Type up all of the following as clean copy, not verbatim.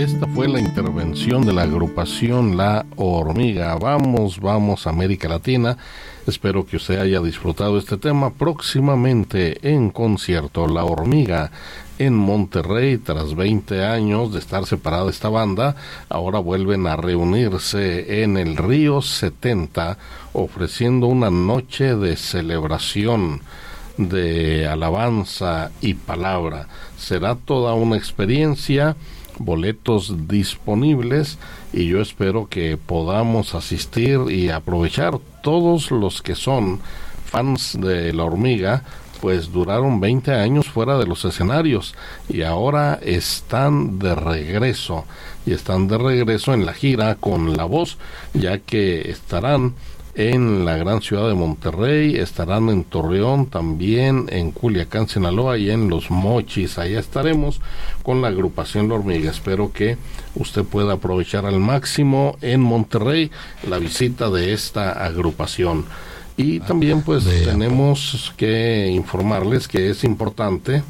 Esta fue la intervención de la agrupación La Hormiga. Vamos América Latina. Espero que usted haya disfrutado este tema. Próximamente en concierto La Hormiga en Monterrey. Tras 20 años de estar separada esta banda, ahora vuelven a reunirse en el Río 70, ofreciendo una noche de celebración, de alabanza y palabra. Será toda una experiencia, boletos disponibles, y yo espero que podamos asistir y aprovechar. Todos los que son fans de La Hormiga, pues duraron 20 años fuera de los escenarios y ahora están de regreso, en la gira con La Voz, ya que estarán en la gran ciudad de Monterrey, estarán en Torreón, también en Culiacán, Sinaloa, y en Los Mochis. Allá estaremos con la agrupación La Hormiga. Espero que usted pueda aprovechar al máximo en Monterrey la visita de esta agrupación. Y también pues tenemos que informarles que es importante,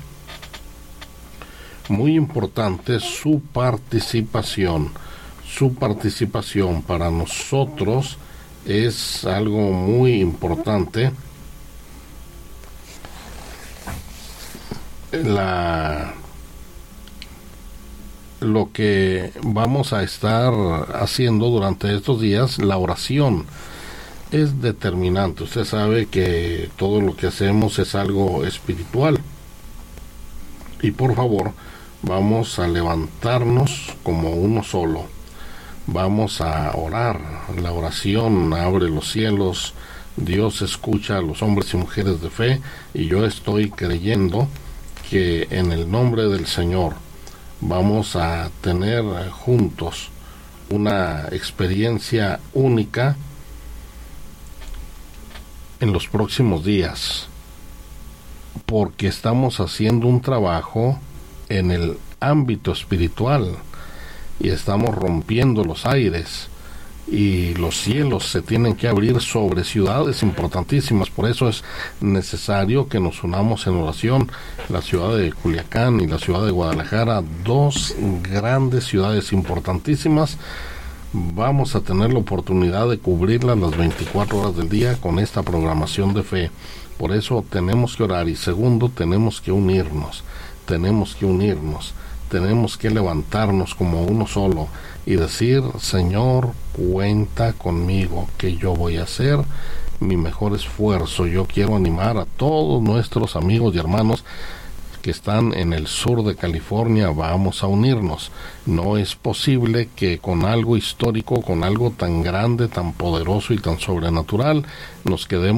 muy importante, su participación para nosotros es algo muy importante. Lo que vamos a estar haciendo durante estos días, la oración es determinante. Usted sabe que todo lo que hacemos es algo espiritual, y por favor vamos a levantarnos como uno solo. Vamos a orar. La oración abre los cielos. Dios escucha a los hombres y mujeres de fe, y yo estoy creyendo que en el nombre del Señor vamos a tener juntos una experiencia única en los próximos días, porque estamos haciendo un trabajo en el ámbito espiritual y estamos rompiendo los aires, y los cielos se tienen que abrir sobre ciudades importantísimas. Por eso es necesario que nos unamos en oración. La ciudad de Culiacán y la ciudad de Guadalajara, dos grandes ciudades importantísimas, vamos a tener la oportunidad de cubrirlas las 24 horas del día con esta programación de fe. Por eso tenemos que orar. Y segundo, tenemos que unirnos, tenemos que levantarnos como uno solo y decir: Señor, cuenta conmigo, que yo voy a hacer mi mejor esfuerzo. Yo quiero animar a todos nuestros amigos y hermanos que están en el sur de California. Vamos a unirnos. No es posible que con algo histórico, con algo tan grande, tan poderoso y tan sobrenatural, nos quedemos